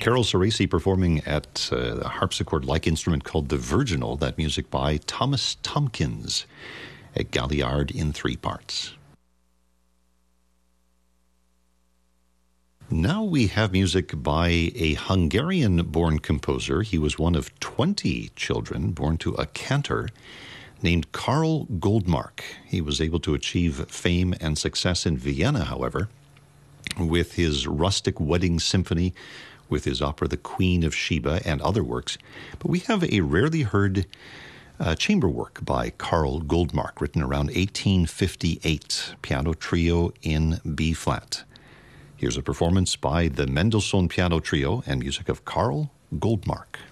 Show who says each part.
Speaker 1: Carol Ceresi performing at a harpsichord-like instrument called the virginal, that music by Thomas Tomkins, a Galliard in 3 parts. Now we have music by a Hungarian-born composer. He was one of 20 children born to a cantor named Karl Goldmark. He was able to achieve fame and success in Vienna, however, with his rustic wedding symphony, with his opera The Queen of Sheba, and other works. But we have a rarely heard chamber work by Karl Goldmark, written around 1858, piano trio in B-flat. Here's a performance by the Mendelssohn Piano Trio and music of Karl Goldmark.